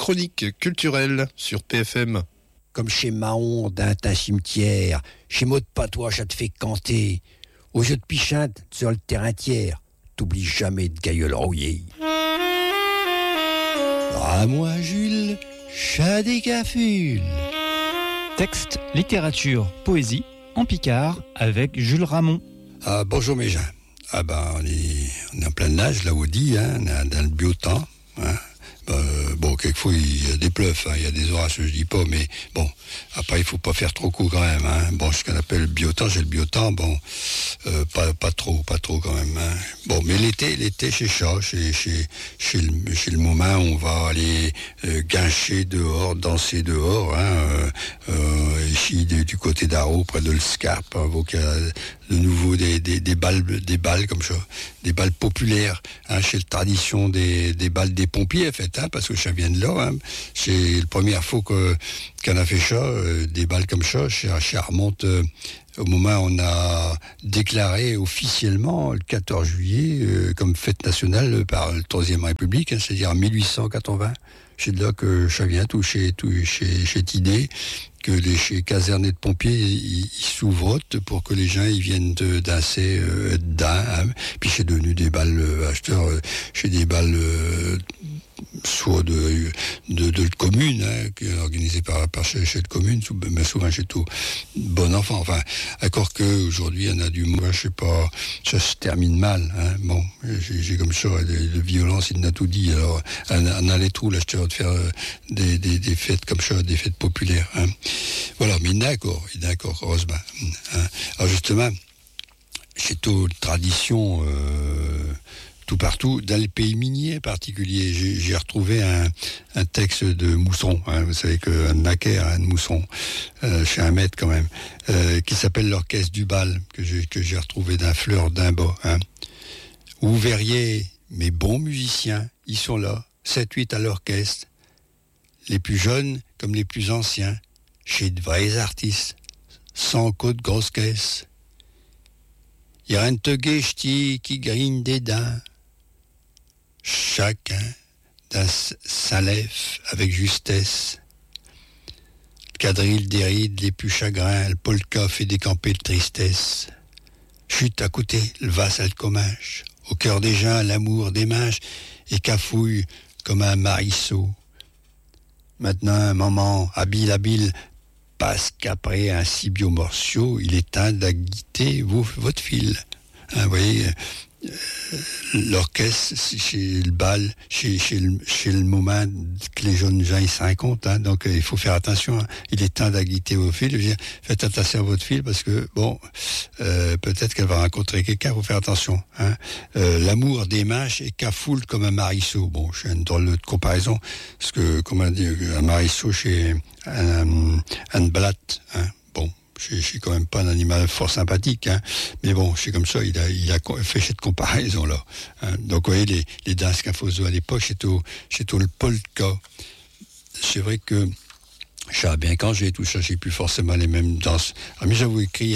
chronique culturelle sur PFM. Comme chez Mahon, d'un cimetière, chez Maud Patois, ça te fait canter. Au jeu de pichinte, sur le terrain tiers, t'oublies jamais de gailleul rouillé. À moi, Jules, chat des cafules. Texte, littérature, poésie, en Picard, avec Jules Ramon. Bonjour mes gens. On est en plein nage, là où on dit, on est dans le biotemps. Quelquefois il y a des pleuves, il y a des orages, je dis pas, mais bon, après il faut pas faire trop court quand même. Ce qu'on appelle le biotemps, j'ai le biotemps, pas trop quand même. Bon, mais l'été chez Chat, chez le moment où on va aller guincher dehors, danser dehors, ici du côté d'Arro, près de l'Scarpe, il y a de nouveau des balles comme ça, des balles populaires, chez la tradition des balles des pompiers en fait, parce que ça vient de là, c'est la première fois qu'on a fait ça, des balles comme ça remonte au moment où on a déclaré officiellement le 14 juillet comme fête nationale par la Troisième République, c'est-à-dire en 1880. C'est de là que ça vient, chez Tidé, que les casernés de pompiers ils s'ouvrotent pour que les gens ils viennent danser dedans. Puis c'est devenu des balles acheteurs chez des balles soit de commune, qui est organisé par chez de commune, mais souvent chez tout bon enfant. Enfin, encore que aujourd'hui on a du moi, je sais pas, ça se termine mal. Bon, j'ai comme ça de violence, il n'a tout dit. Alors, on a les trous là, je de faire des fêtes comme ça, des fêtes populaires. Voilà, mais il est d'accord, heureusement. Alors justement, c'est toute tradition. Tout partout, dans le pays minier en particulier, j'ai retrouvé un texte de Mousson, vous savez qu'un naquère de Mousson, chez un maître quand même, qui s'appelle l'Orchestre du Bal, que j'ai retrouvé d'un Fleur d'un Bas. Où vous verriez mes bons musiciens, ils sont là, 7-8 à l'orchestre, les plus jeunes comme les plus anciens, chez de vrais artistes, sans côte grosse caisse. Y a un tegué ch'ti qui grigne des dents. Chacun dans sa lèvre avec justesse. Le quadrille déride les plus chagrins, le polka fait décamper de tristesse. Chute à côté, le vas à le comminche. Au cœur des gens, l'amour des manches et cafouille comme un marisseau. Maintenant, un moment habile, parce qu'après un si biomorceau, il est temps d'aguiter votre fil. Vous voyez, l'orchestre, chez le bal, chez le moment que les jeunes gens ils se rencontrent, donc il faut faire attention. Il est temps d'aguiter vos fils. Je veux dire, faites attention à votre fille parce que peut-être qu'elle va rencontrer quelqu'un. Il faut faire attention. L'amour des manches est cafoule comme un marisseau. Bon, je suis une drôle de comparaison parce que comment dire, un marisseau chez un blatte. Bon. Je suis quand même pas un animal fort sympathique, mais bon, c'est comme ça, il a fait cette comparaison-là. Donc, vous voyez, les danses qu'il faisait à l'époque, c'est au le polka. C'est vrai que, je sais bien quand j'ai tout ça, j'ai plus forcément les mêmes danses. Alors, mais j'avais écrit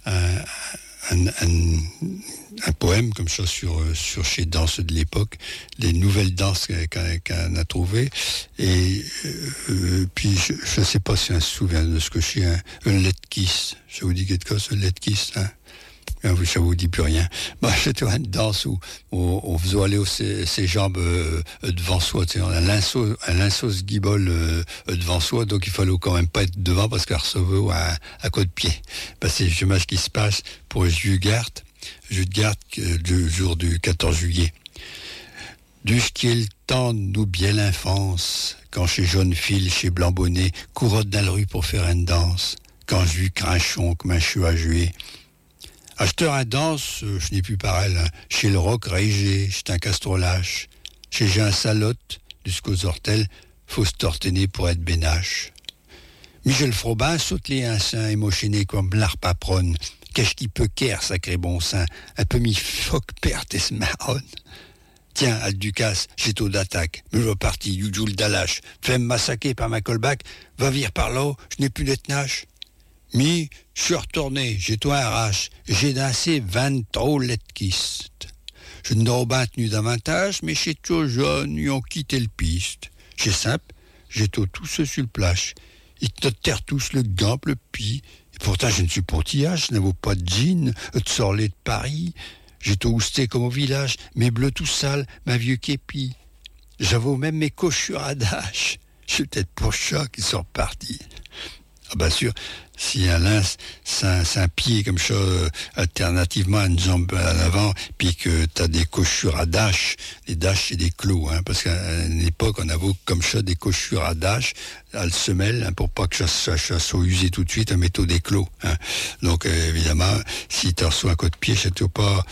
un poème comme ça sur ces danses de l'époque, les nouvelles danses qu'on a trouvées, et puis je sais pas si on se souvient de ce que c'est un let kiss. Ça vous dit quelque chose, un let kiss, ça vous dit plus rien. C'était une danse où on faisait aller ses jambes devant soi. Tu sais, un linceau se guibole devant soi, donc il fallait quand même pas être devant parce qu'elle recevait à côté de pied. C'est justement ce qui se passe pour Judegarde, le jour du 14 juillet. Du ce qui est le temps de nous bien l'enfance, quand chez Jaune Fil, chez Blanc Bonnet, courotte dans la rue pour faire une danse, quand je vis Crinchon comme un cheveu à jouer. Acheteur à danse, je n'ai plus pareil. Chez le roc régé, j'étais un castor lâche. Chez Jean Salotte, jusqu'aux ortels, faut se tortiner pour être bénache. Michel Frobin saute les un émotionné comme l'arpapronne. Qu'est-ce qui peut qu'air, sacré bon sein, un peu mi-foc perte et se marronne. Tiens, Alducasse, j'ai taux d'attaque, me reparti, Yujoul Dalache, fais me massacrer par ma colbac, va vire par là, je n'ai plus de tenache. Mi, je suis retourné, j'ai toi arrache, j'ai dansé 20 trop letkistes. Je n'aurais pas tenu davantage, mais chez tout jeune, ils ont quitté le piste. C'est simple, j'étais tout seul sur le plage. Ils te terrent tous le gamp, le pis. Et pourtant, je ne suis pas tillage, je n'avais pas de jean, de sorlet de Paris. J'étais ousté comme au village, mes bleus tout sales, ma vieux képi. J'avais même mes cochures à dash. Je suis peut-être pour ça qu'ils sont repartis. Ah bien sûr, si un lynx, c'est un pied comme ça, alternativement une jambe à l'avant, puis que t'as des cochures à dash, les dash c'est des clous, hein, parce qu'à une époque on avait comme ça des cochures à dash, à le semelle, hein, pour pas que ça soit usé tout de suite, un métaux des clous. Hein. Donc évidemment, si tu reçois un coup de pied, c'est pas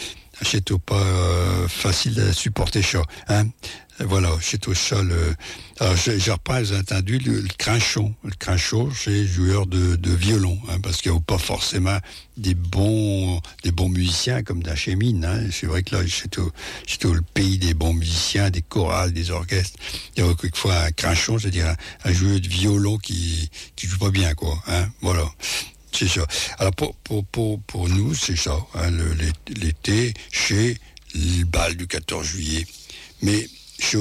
facile à supporter ça. Hein. Voilà, c'est au sol. Alors, je reprends, vous avez entendu, le crinchon. Le crinchon, c'est joueur de violon, hein, parce qu'il n'y a pas forcément des bons musiciens comme dans chez Mine. Hein. C'est vrai que là, c'est le pays des bons musiciens, des chorales, des orchestres. Il y a quelquefois un crinchon, c'est-à-dire un joueur de violon qui joue pas bien, quoi. Hein. Voilà. C'est ça. Alors, pour nous, c'est ça. Hein, l'été, chez le bal du 14 juillet. Mais